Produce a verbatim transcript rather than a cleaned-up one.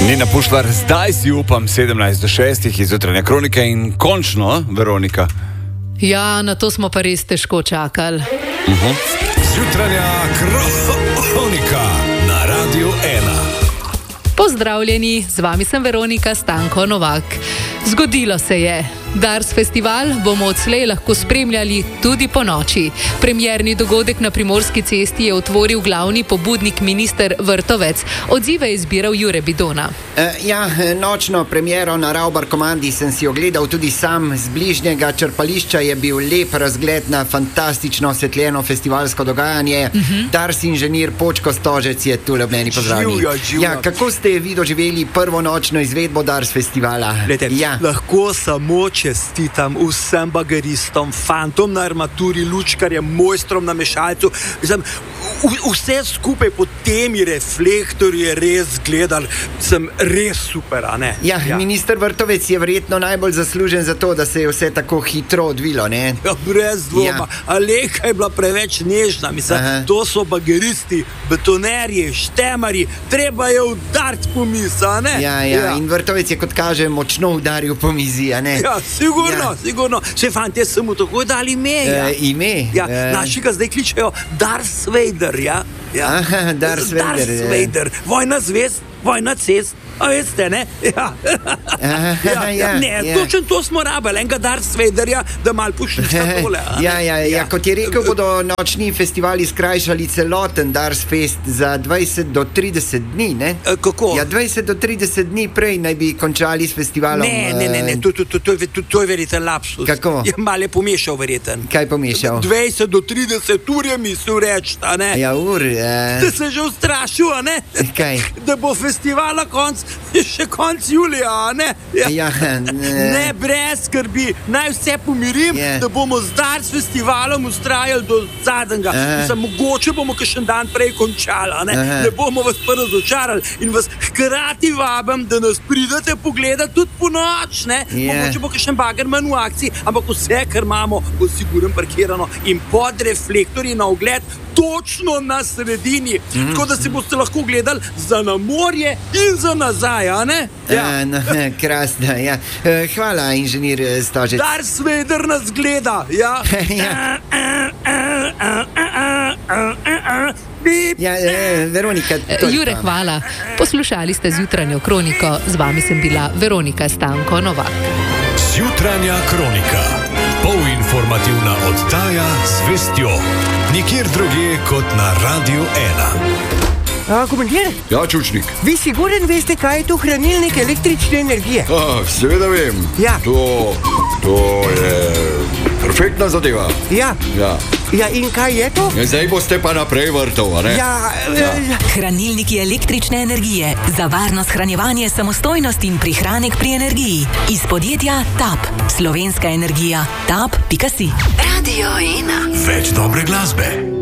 Nina Pušlar, zdaj si upam, sedemnajst do šestih iz jutranje kronike in končno, Veronika. Ja, na to smo pa res težko čakali. Uh-huh. Jutranja kronika na Radiu ena. Pozdravljeni, z vami sem Veronika Stanko Novak. Zgodilo se je. Dars festival bomo odslej lahko spremljali tudi po noči. Premierni dogodek na Primorski cesti je otvoril glavni pobudnik minister Vrtovec. Odzive je izbiral Jure Bidona. Uh, ja, nočno premiero na Ravbar komandi sem si ogledal tudi sam. Z bližnjega črpališča je bil lep razgled na fantastično osvetljeno festivalsko dogajanje. Uh-huh. Dars inženir Počko Stožec je tu ob meni, pozdravljeni. Ja, kako ste vi doživeli prvo nočno izvedbo Dars festivala? Lete, ja. Lahko samo čestitam vsem bageristom, fantom na armaturi, lučkarjem, mojstrom na mešalcu. Sem, v, vse skupaj po temi reflektorji je res gledal, sem res super, a ne? Ja, ja. Minister Vrtovec je verjetno najbolj zaslužen za to, da se je vse tako hitro odvilo, ne? Ja, brez dvoma. Ja. Aleka je bila preveč nežna, mislim, Aha. to so bageristi, betonerji, štemari, treba je udariti po mizi, a ne? Ja, ja, ja, in Vrtovec je, kot kaže, močno udaril po mizi, a ne? Ja, sigurno, ja. sigurno. Še fantje so mu tako dali ime. Ja. E, ime? Ja, e... naši ga zdaj kličejo Darth Vader, ja? ja. Aha, Darth Vader. Darth Vader. Vojna zvezd, vojna cest. A veste, ne? Ja. Aha, ja, ne, ja. točno to smo rabili, enega Darth Vaderja, da mal pošlička tole. Ja, ja, ja, ja, kot je rekel, bodo nočni festivali skrajšali celoten Dars Fest za dvajset do trideset dni, ne? E, kako? Ja, dvajset do trideset dni prej naj bi končali s festivalom. Ne, ne, ne, ne. To, to, to, to, to, to je verjeten lapsus. Kako? Ja, mal je pomešal verjeten. Kaj pomešal? dvajset do trideset ur je mislil reči, a ne? Ja, ur. Uh... Da se že ustrašil, a ne? Kaj? Da bo festivala konc, še konc julija, a ne? Ja, ja ne. ne, brez skrbi, naj vse pomirim, yeah. da bomo z Dars festivalom ustrajali do zadnjega. Mislim, mogoče bomo kakšen dan prej končali, a ne? Ne bomo vas pa razočarali in vas hkrati vabim, da nas pridete pogledati tudi po noč, ne? Yeah. Mogoče bo kakšen bagerman v akciji, ampak vse, kar imamo, bo sigurno parkirano in pod reflektorji na ogled točno na sredini. Mm. Tako da si boste lahko gledali za na morje in za nazaj, a ne? Ja. A, no, krasno, ja. Hvala, inženir Stožec. Darth Vader nas gleda, ja. ja. Ja, Veronika. Jure, hvala. Poslušali ste Zjutranjo kroniko. Z vami sem bila Veronika Stanko Novak. Zjutranja kronika. Polinformativna oddaja z vestjo. Nikjer drugje kot na Radiu ena. A, komentir? Ja, Čučnik. Vi siguren veste, kaj je to hranilnik električne energije? A, seveda vem. Ja. To, to je perfektna zadeva. Ja. Ja. Ja, in kaj je to? Ja, zdaj boste pa naprej vrtov, a ne? Ja, ja. Hranilniki električne energije. Za varno shranjevanje, samostojnost in prihranek pri energiji. Iz podjetja TAP. Slovenska energija. tap pika si. Radio ena. Več dobre glasbe.